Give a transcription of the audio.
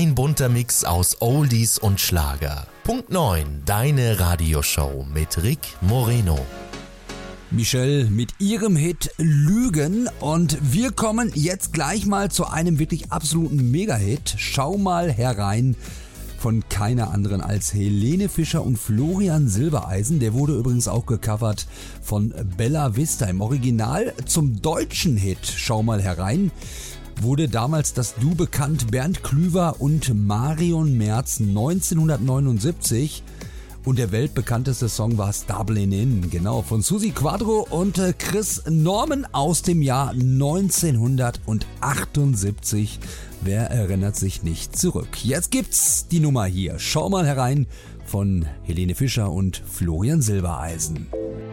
Ein bunter Mix aus Oldies und Schlager. Punkt 9, deine Radioshow mit Rick Moreno. Michelle mit ihrem Hit Lügen und wir kommen jetzt gleich mal zu einem wirklich absoluten Mega-Hit. Schau mal herein von keiner anderen als Helene Fischer und Florian Silbereisen. Der wurde übrigens auch gecovert von Bella Vista. Im Original zum deutschen Hit Schau mal herein wurde damals das Duo bekannt, Bernd Klüver und Marion Merz 1979. Und der weltbekannteste Song war Starblinin, genau, von Susi Quadro und Chris Norman aus dem Jahr 1978. Wer erinnert sich nicht zurück? Jetzt gibt's die Nummer hier. Schau mal herein von Helene Fischer und Florian Silbereisen.